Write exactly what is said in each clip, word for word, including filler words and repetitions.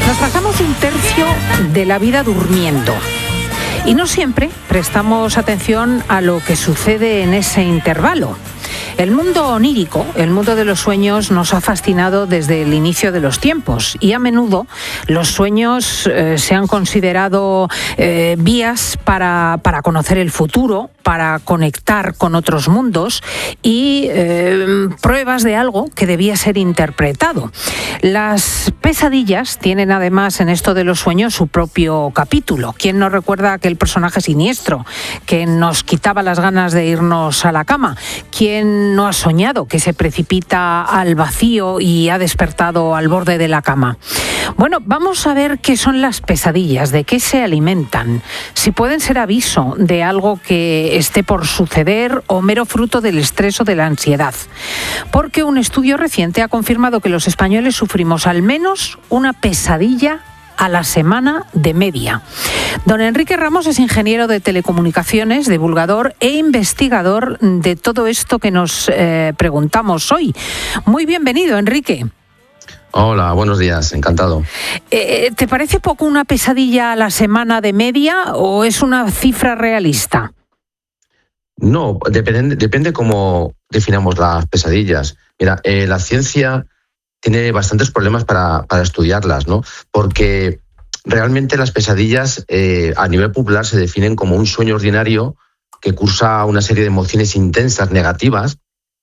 Nos pasamos un tercio de la vida durmiendo y no siempre prestamos atención a lo que sucede en ese intervalo. El mundo onírico, el mundo de los sueños, nos ha fascinado desde el inicio de los tiempos y a menudo los sueños eh, se han considerado eh, vías para, para conocer el futuro, para conectar con otros mundos y eh, pruebas de algo que debía ser interpretado. Las pesadillas tienen además en esto de los sueños su propio capítulo. ¿Quién no recuerda aquel personaje siniestro que nos quitaba las ganas de irnos a la cama? ¿Quién no ha soñado que se precipita al vacío y ha despertado al borde de la cama? Bueno, vamos a ver qué son las pesadillas, de qué se alimentan, si pueden ser aviso de algo que esté por suceder o mero fruto del estrés o de la ansiedad. Porque un estudio reciente ha confirmado que los españoles sufrimos al menos una pesadilla a la semana de media. Don Enrique Ramos es ingeniero de telecomunicaciones, divulgador e investigador de todo esto que nos eh, preguntamos hoy. Muy bienvenido, Enrique. Hola, buenos días, encantado. Eh, ¿Te parece poco una pesadilla a la semana de media o es una cifra realista? No, depende, depende cómo definamos las pesadillas. Mira, eh, la ciencia tiene bastantes problemas para, para estudiarlas, ¿no? Porque realmente las pesadillas eh, a nivel popular se definen como un sueño ordinario que cursa una serie de emociones intensas, negativas,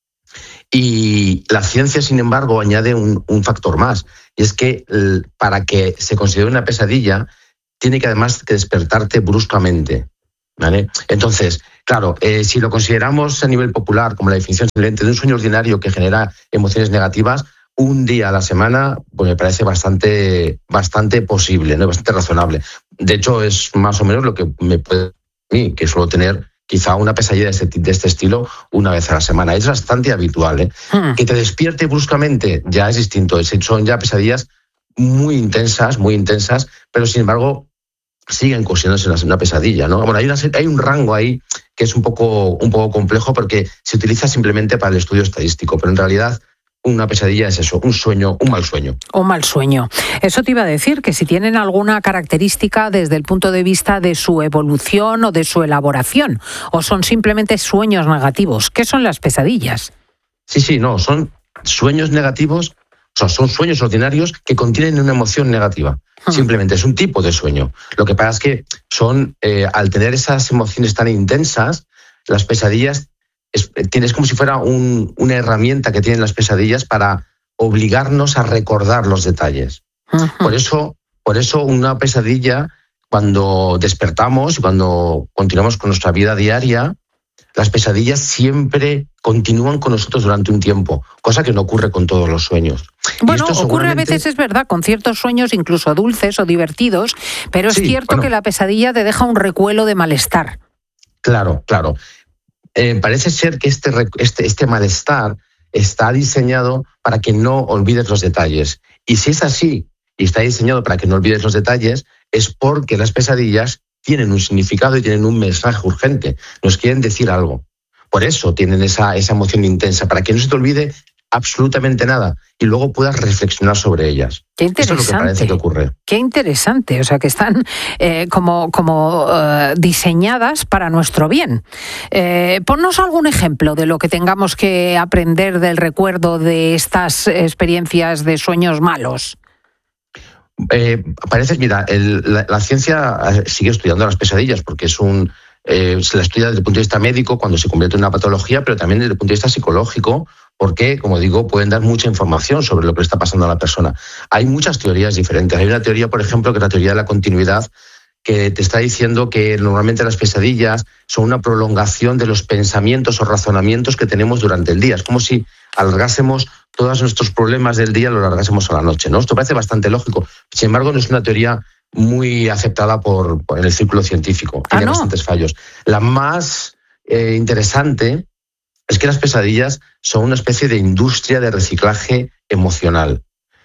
y la ciencia, sin embargo, añade un, un factor más, y es que el, para que se considere una pesadilla tiene que además que despertarte bruscamente, ¿vale? Entonces, claro, eh, si lo consideramos a nivel popular como la definición simplemente de un sueño ordinario que genera emociones negativas, un día a la semana, pues me parece bastante, bastante posible, ¿no? Bastante razonable. De hecho, es más o menos lo que me puede a mí, que suelo tener quizá una pesadilla de este, de este estilo una vez a la semana. Es bastante habitual, ¿eh? Hmm. Que te despierte bruscamente ya es distinto. Son ya pesadillas muy intensas, muy intensas, pero sin embargo siguen considerándose una pesadilla, ¿no? Bueno, hay, una, hay un rango ahí que es un poco, un poco complejo porque se utiliza simplemente para el estudio estadístico, pero en realidad una pesadilla es eso, un sueño, un mal sueño. Un mal sueño. Eso te iba a decir, que si tienen alguna característica desde el punto de vista de su evolución o de su elaboración, o son simplemente sueños negativos. ¿Qué son las pesadillas? Sí, sí, no, son sueños negativos, o sea, son sueños ordinarios que contienen una emoción negativa. Hmm. Simplemente es un tipo de sueño. Lo que pasa es que son, eh, al tener esas emociones tan intensas, las pesadillas Es, tienes como si fuera un, una herramienta que tienen las pesadillas para obligarnos a recordar los detalles. Uh-huh. Por eso, por eso una pesadilla, cuando despertamos y cuando continuamos con nuestra vida diaria, las pesadillas siempre continúan con nosotros durante un tiempo, cosa que no ocurre con todos los sueños. Bueno, ocurre seguramente... a veces, es verdad, con ciertos sueños incluso dulces o divertidos, pero es sí, cierto bueno, que la pesadilla te deja un recuelo de malestar. Claro, claro. Eh, parece ser que este, este, este malestar está diseñado para que no olvides los detalles. Y si es así, y está diseñado para que no olvides los detalles, es porque las pesadillas tienen un significado y tienen un mensaje urgente. Nos quieren decir algo. Por eso tienen esa, esa emoción intensa, para que no se te olvide absolutamente nada y luego puedas reflexionar sobre ellas. Qué interesante. Eso es lo que parece que ocurre. Qué interesante, o sea que están eh, como, como uh, diseñadas para nuestro bien. Eh, ponnos algún ejemplo de lo que tengamos que aprender del recuerdo de estas experiencias de sueños malos. Eh, parece, mira, el, la, la ciencia sigue estudiando las pesadillas porque es un eh, se la estudia desde el punto de vista médico cuando se convierte en una patología, pero también desde el punto de vista psicológico, porque, como digo, pueden dar mucha información sobre lo que le está pasando a la persona. Hay muchas teorías diferentes. Hay una teoría, por ejemplo, que es la teoría de la continuidad, que te está diciendo que normalmente las pesadillas son una prolongación de los pensamientos o razonamientos que tenemos durante el día. Es como si alargásemos todos nuestros problemas del día, lo alargásemos a la noche, ¿no? Esto parece bastante lógico. Sin embargo, no es una teoría muy aceptada por, por en el círculo científico. Tiene ah, ¿no? bastantes fallos. La más eh, interesante es que las pesadillas son una especie de industria de reciclaje emocional.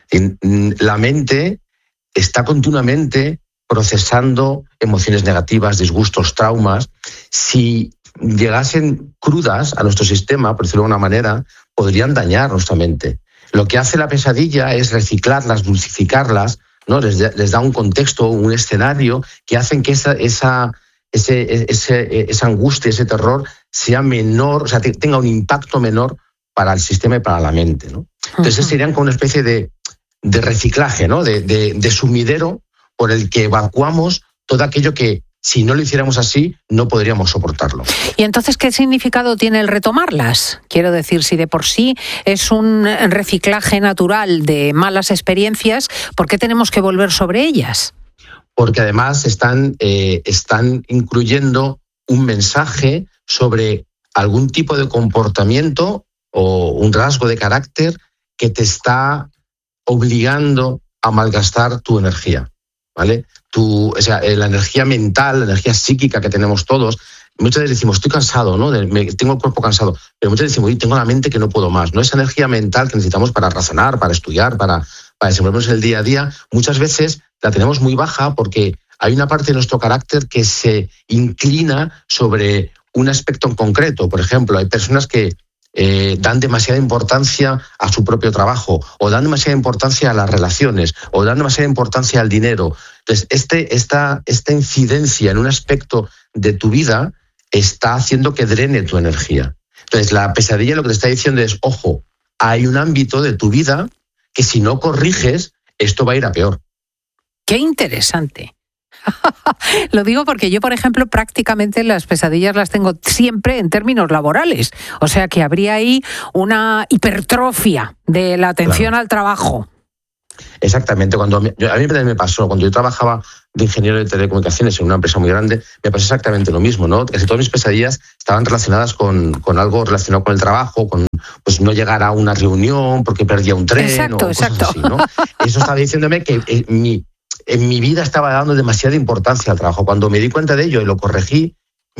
La mente está continuamente procesando emociones negativas, disgustos, traumas. Si llegasen crudas a nuestro sistema, por decirlo de alguna manera, podrían dañar nuestra mente. Lo que hace la pesadilla es reciclarlas, dulcificarlas, ¿no? Les, les da un contexto, un escenario que hacen que esa, esa, ese, ese, esa angustia, ese terror sea menor, o sea, tenga un impacto menor para el sistema y para la mente, ¿no? Entonces uh-huh. serían como una especie de, de reciclaje, ¿no? De, de, de sumidero por el que evacuamos todo aquello que, si no lo hiciéramos así, no podríamos soportarlo. ¿Y entonces qué significado tiene el retomarlas? Quiero decir, si de por sí es un reciclaje natural de malas experiencias, ¿por qué tenemos que volver sobre ellas? Porque además están, eh, están incluyendo un mensaje sobre algún tipo de comportamiento o un rasgo de carácter que te está obligando a malgastar tu energía, ¿vale? Tu, o sea, la energía mental, la energía psíquica que tenemos todos. Muchas veces decimos, estoy cansado, ¿no? Tengo el cuerpo cansado. Pero muchas veces decimos, tengo la mente que no puedo más, ¿no? Esa energía mental que necesitamos para razonar, para estudiar, para, para desenvolvernos en el día a día, muchas veces la tenemos muy baja porque hay una parte de nuestro carácter que se inclina sobre un aspecto en concreto. Por ejemplo, hay personas que Eh, dan demasiada importancia a su propio trabajo, o dan demasiada importancia a las relaciones, o dan demasiada importancia al dinero. Entonces, este, esta, esta incidencia en un aspecto de tu vida está haciendo que drene tu energía. Entonces, la pesadilla lo que te está diciendo es, ojo, hay un ámbito de tu vida que si no corriges, esto va a ir a peor. ¡Qué interesante! Lo digo porque yo, por ejemplo, prácticamente las pesadillas las tengo siempre en términos laborales. O sea que habría ahí una hipertrofia de la atención claro. al trabajo. Exactamente. Cuando me, a mí me pasó, cuando yo trabajaba de ingeniero de telecomunicaciones en una empresa muy grande, me pasó exactamente lo mismo, ¿no? Casi todas mis pesadillas estaban relacionadas con, con algo relacionado con el trabajo, con pues no llegar a una reunión porque perdía un tren exacto, o cosas exacto. así, ¿no? Eso estaba diciéndome que eh, mi... en mi vida estaba dando demasiada importancia al trabajo. Cuando me di cuenta de ello y lo corregí,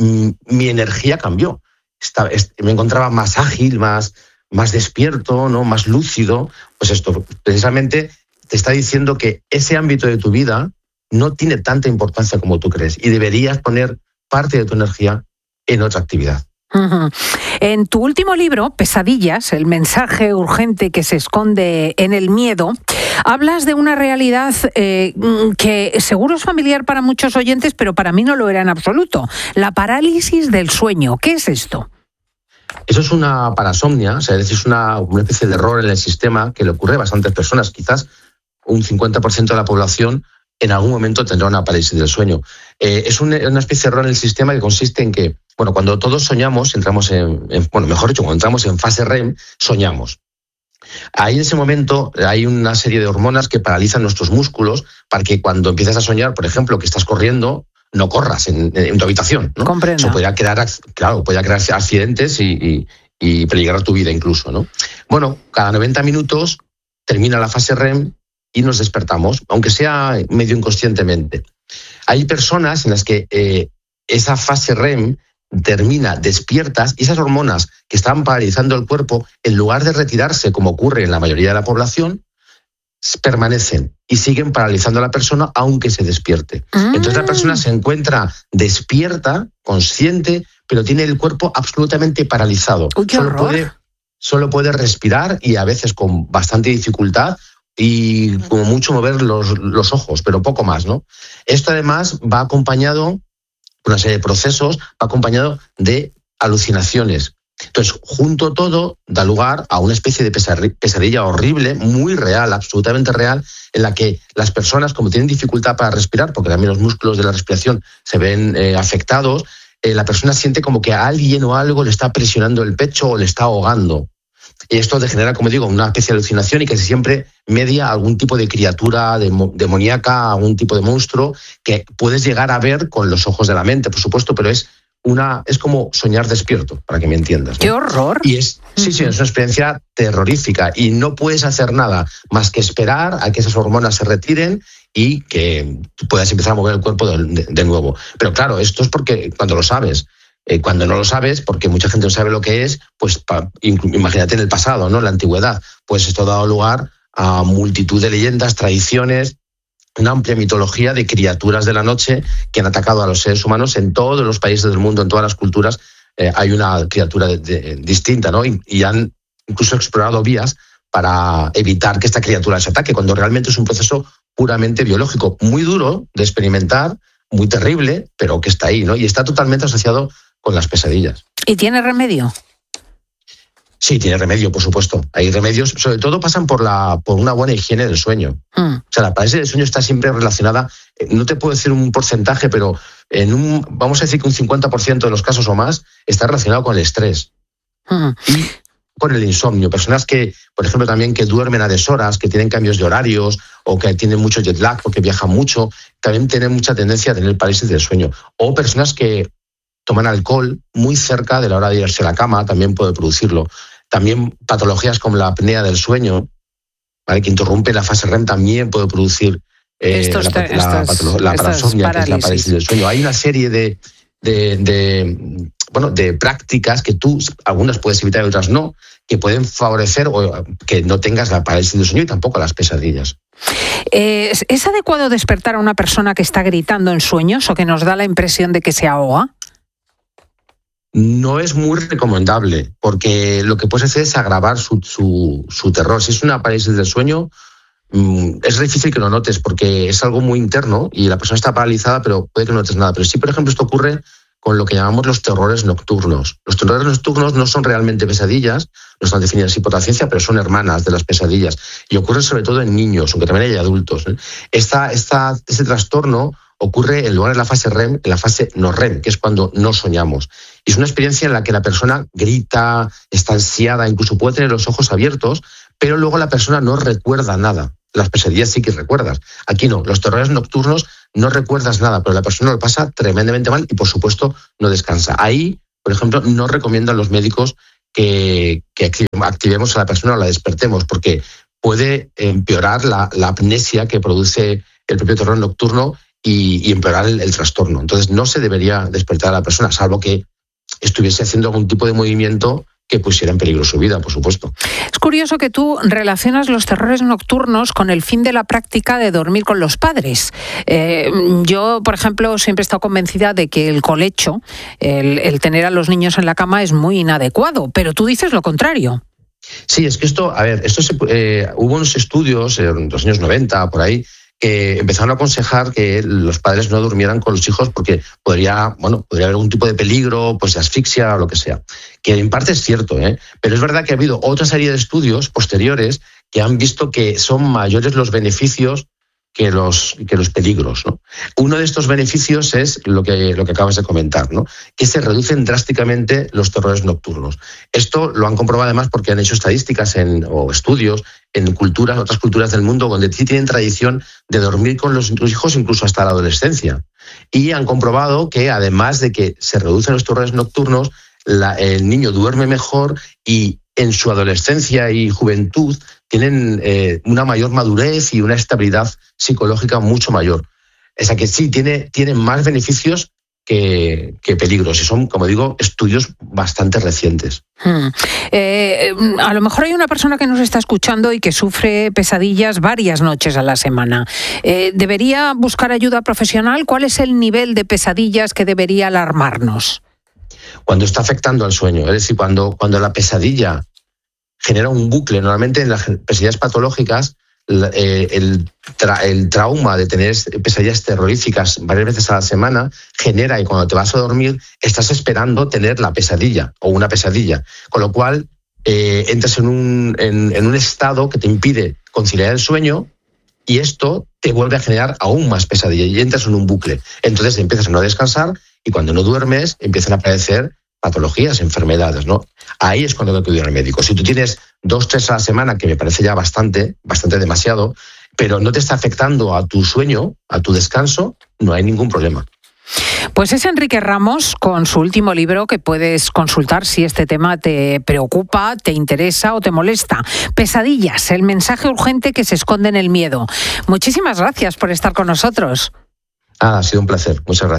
mi energía cambió. Estaba, me encontraba más ágil, más, más despierto, ¿no? Más lúcido. Pues esto precisamente te está diciendo que ese ámbito de tu vida no tiene tanta importancia como tú crees y deberías poner parte de tu energía en otra actividad. Uh-huh. En tu último libro, Pesadillas, el mensaje urgente que se esconde en el miedo, hablas de una realidad eh, que seguro es familiar para muchos oyentes, pero para mí no lo era en absoluto. La parálisis del sueño. ¿Qué es esto? Eso es una parasomnia, o sea, es una, una especie de error en el sistema que le ocurre a bastantes personas. Quizás un cincuenta por ciento de la población en algún momento tendrá una parálisis del sueño. Eh, es una, una especie de error en el sistema que consiste en que, bueno, cuando todos soñamos, entramos en, en, bueno, mejor dicho, cuando entramos en fase R E M, soñamos. Ahí en ese momento hay una serie de hormonas que paralizan nuestros músculos para que cuando empiezas a soñar, por ejemplo, que estás corriendo, no corras en, en tu habitación, ¿no? Comprendo. Eso podría crear, claro, podría crear accidentes y, y, y peligrar tu vida incluso, ¿no? Bueno, cada noventa minutos termina la fase R E M y nos despertamos, aunque sea medio inconscientemente. Hay personas en las que eh, esa fase R E M termina despiertas y esas hormonas que están paralizando el cuerpo, en lugar de retirarse, como ocurre en la mayoría de la población, permanecen y siguen paralizando a la persona aunque se despierte. Mm. Entonces la persona se encuentra despierta, consciente, pero tiene el cuerpo absolutamente paralizado. Uy, qué solo, horror. puede, solo puede respirar y a veces con bastante dificultad y como mucho mover los, los ojos, pero poco más, ¿no? Esto además va acompañado una serie de procesos, va acompañado de alucinaciones. Entonces, junto todo, da lugar a una especie de pesadilla horrible, muy real, absolutamente real, en la que las personas, como tienen dificultad para respirar, porque también los músculos de la respiración se ven eh, afectados, eh, la persona siente como que alguien o algo le está presionando el pecho o le está ahogando. Y esto degenera, como digo, una especie de alucinación y que siempre media algún tipo de criatura demoníaca, algún tipo de monstruo que puedes llegar a ver con los ojos de la mente, por supuesto, pero es una es como soñar despierto, para que me entiendas, ¿no? ¡Qué horror! Y es, sí, sí, es una experiencia terrorífica y no puedes hacer nada más que esperar a que esas hormonas se retiren y que puedas empezar a mover el cuerpo de, de, de nuevo. Pero claro, esto es porque cuando lo sabes. Eh, cuando no lo sabes, porque mucha gente no sabe lo que es, pues pa, imagínate en el pasado, ¿no? En la antigüedad, pues esto ha dado lugar a multitud de leyendas, tradiciones, una amplia mitología de criaturas de la noche que han atacado a los seres humanos en todos los países del mundo, en todas las culturas. Eh, hay una criatura de, de, distinta, ¿no? Y, y han incluso explorado vías para evitar que esta criatura se ataque, cuando realmente es un proceso puramente biológico, muy duro de experimentar, muy terrible, pero que está ahí, ¿no? Y está totalmente asociado con las pesadillas. ¿Y tiene remedio? Sí, tiene remedio, por supuesto. Hay remedios, sobre todo pasan por la por una buena higiene del sueño. Mm. O sea, la parálisis del sueño está siempre relacionada, no te puedo decir un porcentaje, pero en un, vamos a decir que un cincuenta por ciento de los casos o más está relacionado con el estrés. Mm. Y con el insomnio. Personas que, por ejemplo, también que duermen a deshoras, que tienen cambios de horarios o que tienen mucho jet lag porque viajan mucho, también tienen mucha tendencia a tener parálisis del sueño. O personas que toman alcohol muy cerca de la hora de irse a la cama, también puede producirlo. También patologías como la apnea del sueño, ¿vale?, que interrumpe la fase R E M, también puede producir eh, estos, la, la, estos, la parasomnia, que es la parálisis del sueño. Hay una serie de, de, de, bueno, de prácticas que tú, algunas puedes evitar y otras no, que pueden favorecer o que no tengas la parálisis del sueño y tampoco las pesadillas. Eh, ¿Es adecuado despertar a una persona que está gritando en sueños o que nos da la impresión de que se ahoga? No es muy recomendable, porque lo que puede hacer es agravar su, su, su terror. Si es una parálisis del sueño, mmm, es difícil que lo notes, porque es algo muy interno y la persona está paralizada, pero puede que no notes nada. Pero sí, por ejemplo, esto ocurre con lo que llamamos los terrores nocturnos. Los terrores nocturnos no son realmente pesadillas, no están definidas así por la ciencia, pero son hermanas de las pesadillas. Y ocurren sobre todo en niños, aunque también hay adultos. ¿eh? Esta, esta, este trastorno ocurre en lugar de la fase R E M, en la fase no R E M, que es cuando no soñamos. Y es una experiencia en la que la persona grita, está ansiada, incluso puede tener los ojos abiertos, pero luego la persona no recuerda nada. Las pesadillas sí que recuerdas. Aquí no, los terrores nocturnos no recuerdas nada, pero la persona lo pasa tremendamente mal y, por supuesto, no descansa. Ahí, por ejemplo, no recomiendan los médicos que, que activemos a la persona o la despertemos, porque puede empeorar la, la amnesia que produce el propio terror nocturno y, y empeorar el, el trastorno. Entonces, no se debería despertar a la persona, salvo que estuviese haciendo algún tipo de movimiento que pusiera en peligro su vida, por supuesto. Es curioso que tú relacionas los terrores nocturnos con el fin de la práctica de dormir con los padres. Eh, yo, por ejemplo, siempre he estado convencida de que el colecho, el, el tener a los niños en la cama es muy inadecuado, pero tú dices lo contrario. Sí, es que esto, a ver, esto se, eh, hubo unos estudios en los años noventa, por ahí, que empezaron a aconsejar que los padres no durmieran con los hijos porque podría, bueno, podría haber algún tipo de peligro, pues de asfixia o lo que sea. Que en parte es cierto, ¿eh? Pero es verdad que ha habido otra serie de estudios posteriores que han visto que son mayores los beneficios que los, que los peligros, ¿no? Uno de estos beneficios es lo que, lo que acabas de comentar, ¿no? Que se reducen drásticamente los terrores nocturnos. Esto lo han comprobado además porque han hecho estadísticas en, o estudios en culturas, otras culturas del mundo donde sí tienen tradición de dormir con los, los hijos incluso hasta la adolescencia. Y han comprobado que además de que se reducen los terrores nocturnos, la, el niño duerme mejor y en su adolescencia y juventud tienen eh, una mayor madurez y una estabilidad psicológica mucho mayor. O sea que sí, tiene, tiene más beneficios que, que peligros. Y son, como digo, estudios bastante recientes. Hmm. Eh, a lo mejor hay una persona que nos está escuchando y que sufre pesadillas varias noches a la semana. Eh, ¿Debería buscar ayuda profesional? ¿Cuál es el nivel de pesadillas que debería alarmarnos? Cuando está afectando al sueño, es decir, cuando, cuando la pesadilla genera un bucle. Normalmente en las pesadillas patológicas eh, el, tra- el trauma de tener pesadillas terroríficas varias veces a la semana genera que cuando te vas a dormir estás esperando tener la pesadilla o una pesadilla, con lo cual eh, entras en un, en, en un estado que te impide conciliar el sueño y esto te vuelve a generar aún más pesadilla y entras en un bucle. Entonces empiezas a no descansar y cuando no duermes empiezan a aparecer patologías, enfermedades, ¿no? Ahí es cuando hay que acudir al médico. Si tú tienes dos, tres a la semana, que me parece ya bastante, bastante demasiado, pero no te está afectando a tu sueño, a tu descanso, no hay ningún problema. Pues es Enrique Ramos con su último libro que puedes consultar si este tema te preocupa, te interesa o te molesta. Pesadillas, el mensaje urgente que se esconde en el miedo. Muchísimas gracias por estar con nosotros. Ah, ha sido un placer. Muchas gracias.